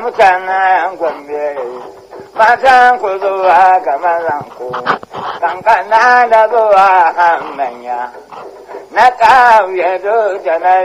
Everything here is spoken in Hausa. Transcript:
mutanen Gombe, matan ku zuwa ga mazanku, kankana da zuwa manya, na ƙauye duk da na